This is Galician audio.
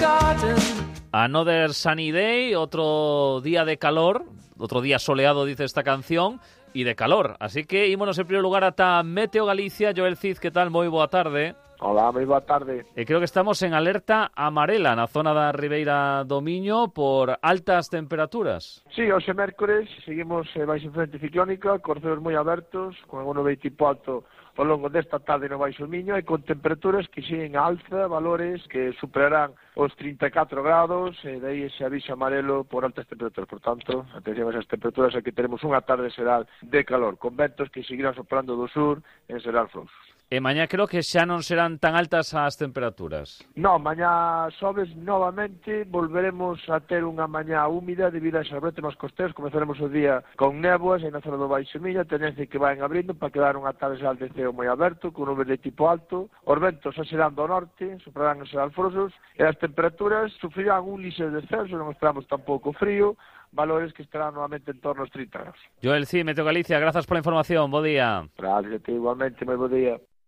Another Sunny Day, otro día de calor, otro día soleado, dice esta canción, y de calor. Así que ímonos en primer lugar ata Meteo Galicia. Joel Cid, que tal? Moi boa tarde. Hola, moi boa tarde. Creo que estamos en alerta amarela na zona da Ribeira do Miño por altas temperaturas. Sí, hoxe mércores seguimos baixo frente ciclónica, cos ceos moi abertos, con algún nube tipo alto ao longo desta tarde no Baixo Miño e con temperaturas que siguen a alza, valores que superarán os 34 grados, e daí ese aviso amarelo por altas temperaturas. Por tanto, atención a esas temperaturas, aquí teremos unha tarde será de calor, con ventos que seguirán soprando do sur en serán frouxos. E mañá creo que xa non serán tan altas as temperaturas. Non, mañá sobes novamente volveremos a ter unha mañá húmida debido a esas bretes máis costeras. Comezaremos o día con néboas e na zona do Baixo Miño, tendencia que vayan abrindo para quedar unha tarde de ceo moi aberto, con nubes de tipo alto. Os ventos xa serán do norte, soprarán os alfrosos, e as temperaturas sufrirán un lixeiro descenso, non esperamos tampouco frío, valores que estarán novamente en torno aos 30 grados. Joel Cid, Meteo Galicia, grazas pola información, bo día. Gracias a ti, igualmente, moi bo día.